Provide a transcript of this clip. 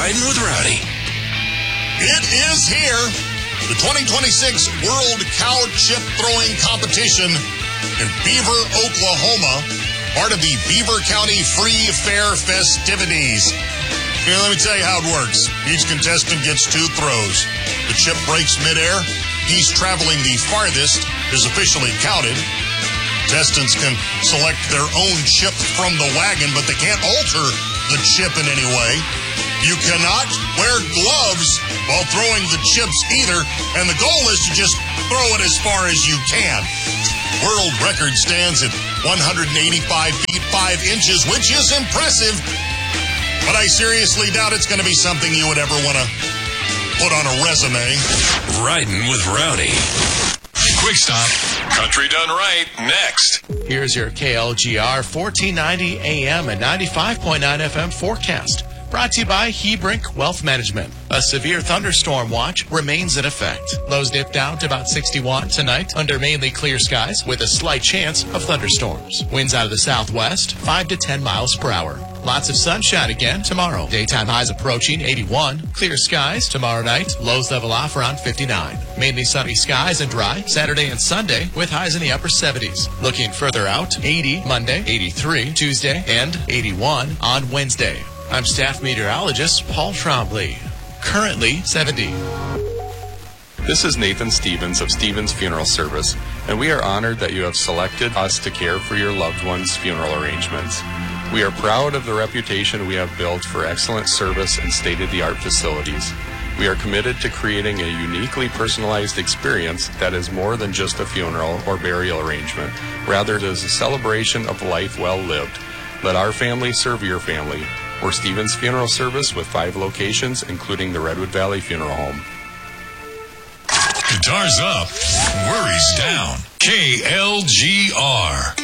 Riding with Rowdy. It is here. The 2026 World Cow Chip Throwing Competition in Beaver, Oklahoma, part of the Beaver County Free Fair festivities. Here, let me tell you how it works. Each contestant gets 2 throws. The chip breaks midair. He's traveling the farthest is officially counted. Contestants can select their own chip from the wagon, but they can't alter the chip in any way. You cannot wear gloves while throwing the chips either, and the goal is to just throw it as far as you can. World record stands at 185 feet 5 inches, which is impressive, but I seriously doubt it's going to be something you would ever want to put on a resume. Riding with Rowdy. Quick stop. Country done right. Next. Here's your KLGR 1490 AM and 95.9 FM forecast. Brought to you by Hebrink Wealth Management. A severe thunderstorm watch remains in effect. Lows dip down to about 61 tonight under mainly clear skies with a slight chance of thunderstorms. Winds out of the southwest, 5 to 10 miles per hour. Lots of sunshine again tomorrow. Daytime highs approaching 81. Clear skies tomorrow night. Lows level off around 59. Mainly sunny skies and dry Saturday and Sunday with highs in the upper 70s. Looking further out, 80 Monday, 83 Tuesday, and 81 on Wednesday. I'm staff meteorologist Paul Trombley. Currently 70. This is Nathan Stevens of Stevens Funeral Service, and we are honored that you have selected us to care for your loved one's funeral arrangements. We are proud of the reputation we have built for excellent service and state-of-the-art facilities. We are committed to creating a uniquely personalized experience that is more than just a funeral or burial arrangement. Rather, it is a celebration of life well lived. Let our family serve your family. We're Stevens Funeral Service with 5 locations, including the Redwood Valley Funeral Home. Guitars up, worries down. KLGR.